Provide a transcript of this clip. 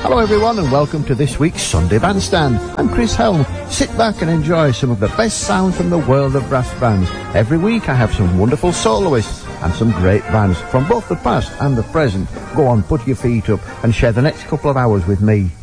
Hello everyone and welcome to this week's Sunday Bandstand. I'm Chris Helm. Sit back and enjoy some of the best sound from the world of brass bands. Every week I have some wonderful soloists and some great bands from both the past and the present. Go on, put your feet up and share the next couple of hours with me.